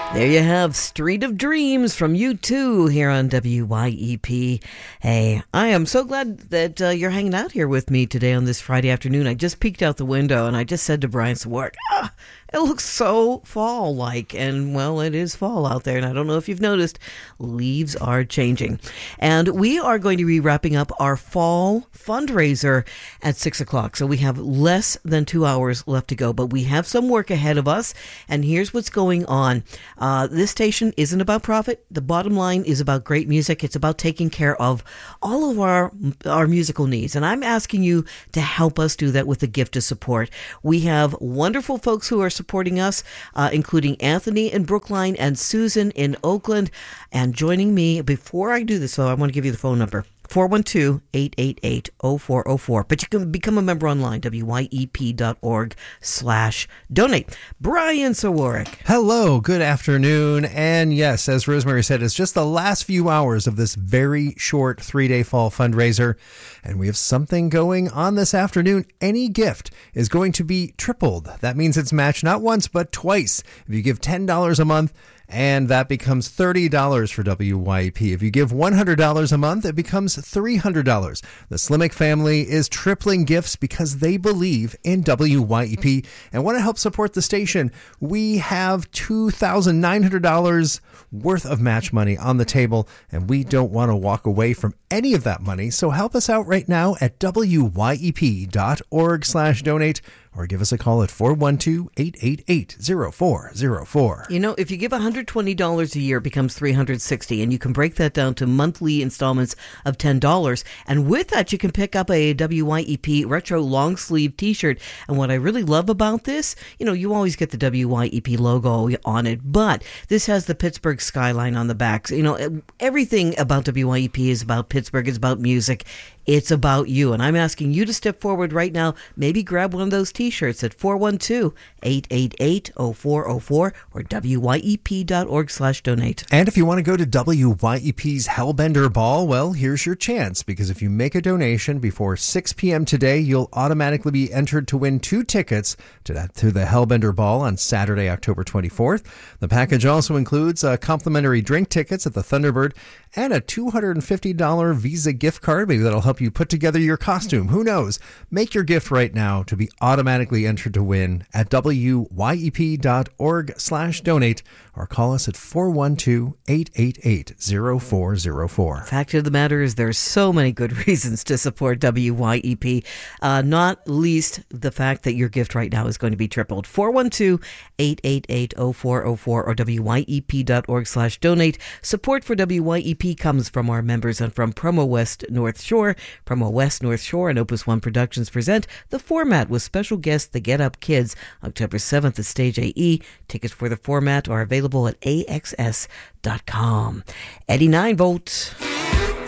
There you have Street of Dreams from U2 here on WYEP. Hey, I am so glad that you're hanging out here with me today on this Friday afternoon. I just peeked out the window and I just said to Brian Sawark, it looks so fall-like. And, well, it is fall out there. And I don't know if you've noticed, leaves are changing. And we are going to be wrapping up our fall fundraiser at 6 o'clock. So we have less than 2 hours left to go. But we have some work ahead of us. And here's what's going on. This station isn't about profit. The bottom line is about great music. It's about taking care of all of our musical needs. And I'm asking you to help us do that with a gift of support. We have wonderful folks who are supporting us, including Anthony in Brookline and Susan in Oakland. And joining me, before I do this, though, I want to give you the phone number. 412-888-0404. But you can become a member online, wyep.org/donate. Brian Sawark. Hello, good afternoon. And yes, as Rosemary said, it's just the last few hours of this very short 3-day fall fundraiser. And we have something going on this afternoon. Any gift is going to be tripled. That means it's matched not once, but twice. If you give $10 a month, and that becomes $30 for WYEP. If you give $100 a month, it becomes $300. The Slimek family is tripling gifts because they believe in WYEP and want to help support the station. We have $2,900 worth of match money on the table, and we don't want to walk away from any of that money. So help us out right now at wyep.org/donate. Or give us a call at 412-888-0404. You know, if you give $120 a year, it becomes $360, and you can break that down to monthly installments of $10. And with that, you can pick up a WYEP retro long sleeve T-shirt. And what I really love about this, you know, you always get the WYEP logo on it, but this has the Pittsburgh skyline on the back. So, you know, everything about WYEP is about Pittsburgh. It's about music. It's about you. And I'm asking you to step forward right now. Maybe grab one of those T-shirts at 412-888-0404 or wyep.org/donate. And if you want to go to WYEP's Hellbender Ball, well, here's your chance. Because if you make a donation before 6 p.m. today, you'll automatically be entered to win 2 tickets to the Hellbender Ball on Saturday, October 24th. The package also includes complimentary drink tickets at the Thunderbird and a $250 Visa gift card. Maybe that'll help you put together your costume. Who knows? Make your gift right now to be automatically entered to win at wyep.org/donate or call us at 412-888-0404. Fact of the matter is there's so many good reasons to support WYEP, not least the fact that your gift right now is going to be tripled. 412-888-0404 or wyep.org/donate. Support for WYEP comes from our members and from Promo West North Shore. Promo West North Shore and Opus One Productions present The Format with special guest The Get Up Kids, October 7th at Stage AE. Tickets for The Format are available at AXS.com. Eddie 9 Volt.